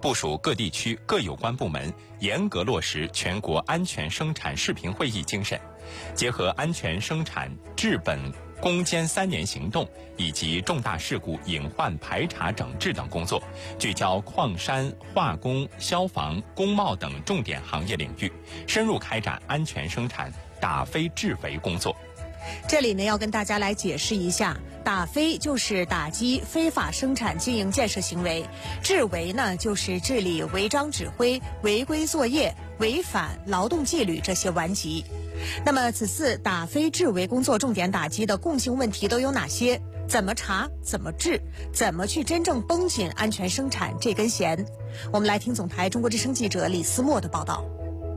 部署各地区各有关部门严格落实全国安全生产视频会议精神，结合安全生产治本攻坚3年行动以及重大事故隐患排查整治等工作，聚焦矿山、化工、消防、工贸等重点行业领域，深入开展安全生产打非治为工作。 这里呢，要跟大家来解释一下，打非就是打击非法生产经营建设行为，治为呢就是治理违章指挥、违规作业、违反劳动纪律这些顽疾。那么此次打非治为工作重点打击的共性问题都有哪些？怎么查？怎么治？怎么去真正绷紧安全生产这根弦？我们来听总台中国之声记者李思墨的报道。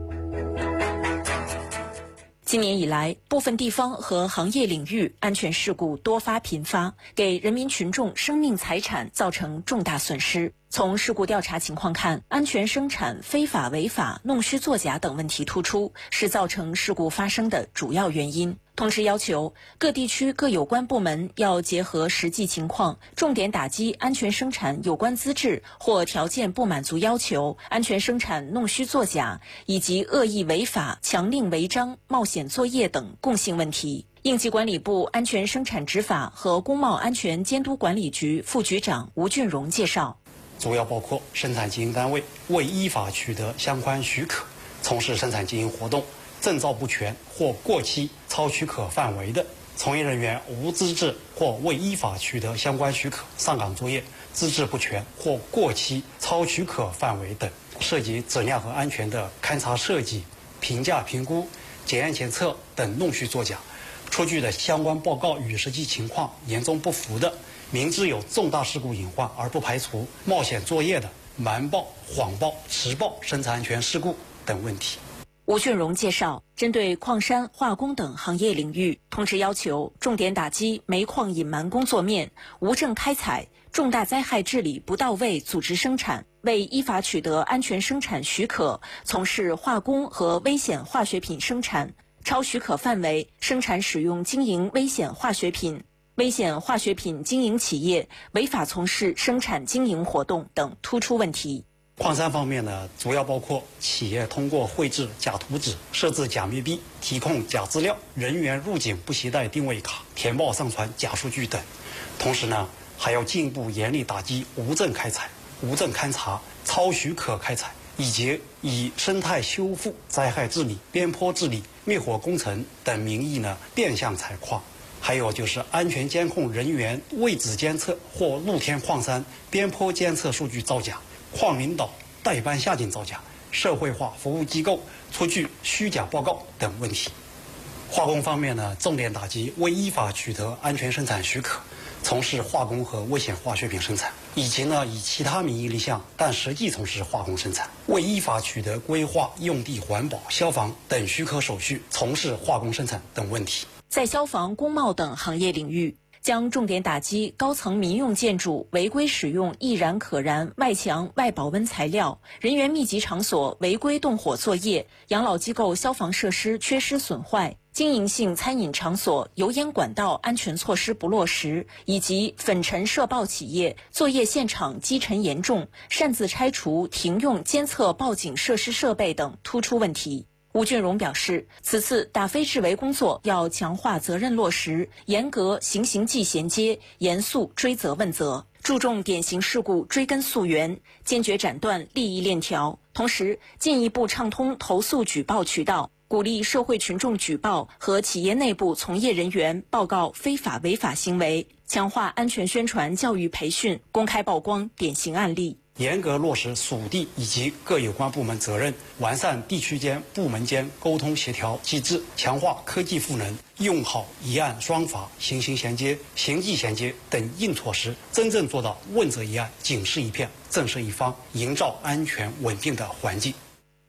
今年以来，部分地方和行业领域安全事故多发频发，给人民群众生命财产造成重大损失。从事故调查情况看，安全生产非法违法、弄虚作假等问题突出，是造成事故发生的主要原因。同时要求各地区各有关部门要结合实际情况，重点打击安全生产有关资质或条件不满足要求、安全生产弄虚作假以及恶意违法、强令违章、冒险作业等共性问题。应急管理部安全生产执法和工贸安全监督管理局副局长吴俊荣介绍， 主要包括生产经营单位未依法取得相关许可，从事生产经营活动证照不全或过期超许可范围的，从业人员无资质或未依法取得相关许可上岗作业，资质不全或过期超许可范围等，涉及质量和安全的勘查设计、评价评估、检验检测等弄虚作假，出具的相关报告与实际情况严重不符的，明知有重大事故隐患而不排除冒险作业的，瞒报、谎报、迟报生产安全事故等问题。 吴俊荣介绍，针对矿山、化工等行业领域，同时要求重点打击煤矿隐瞒工作面、无证开采、重大灾害治理不到位组织生产，未依法取得安全生产许可，从事化工和危险化学品生产，超许可范围生产使用经营危险化学品、危险化学品经营企业违法从事生产经营活动等突出问题。 矿山方面呢，主要包括企业通过绘制假图纸、设置假密闭、提供假资料、人员入境不携带定位卡、填报上传假数据等。同时呢，还要进一步严厉打击无证开采、无证勘查、超许可开采，以及以生态修复、灾害治理、边坡治理、灭火工程等名义呢变相采矿。还有就是安全监控人员位置监测或露天矿山边坡监测数据造假，矿领导代班下井造假，社会化服务机构出具虚假报告等问题。化工方面呢，重点打击未依法取得安全生产许可，从事化工和危险化学品生产，以及呢以其他名义立项但实际从事化工生产，未依法取得规划、用地环保、消防等许可手续，从事化工生产等问题。 在消防、工贸等行业领域，将重点打击高层民用建筑违规使用易燃可燃外墙外保温材料、人员密集场所违规动火作业、养老机构消防设施缺失损坏、经营性餐饮场所油烟管道安全措施不落实，以及粉尘涉爆企业作业现场积尘严重、擅自拆除停用监测报警设施设备等突出问题。吴俊荣表示，此次打非治为工作要强化责任落实，严格刑刑纪衔接，严肃追责问责，注重典型事故追根溯源，坚决斩断利益链条。同时，进一步畅通投诉举报渠道，鼓励社会群众举报和企业内部从业人员报告非法违法行为，强化安全宣传教育培训，公开曝光典型案例。 严格落实属地以及各有关部门责任，完善地区间、部门间沟通协调机制，强化科技赋能，用好一案双罚、刑刑衔接、刑纪衔接等硬措施，真正做到问责一案、警示一片、震慑一方，营造安全稳定的环境。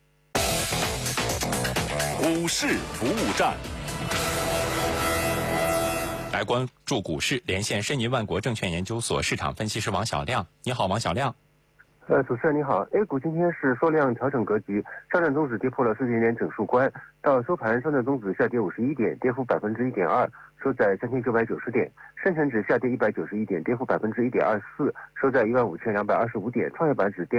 股市服务站， 来关注股市，连线申银万国证券研究所市场分析师王小亮。你好，王小亮。 主持人你好 ，A 股今天是缩量调整格局，上证综指跌破了4000点整数关，到收盘上证综指下跌51点，跌幅1.2%，收在3990点；深成指下跌191点，跌幅1.24%，收在15225点；创业板指跌